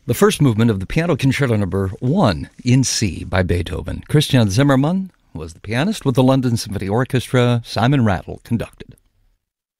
The first movement of the Piano Concerto Number 1 in C by Beethoven. Christian Zimmermann was the pianist with the London Symphony Orchestra. Simon Rattle conducted.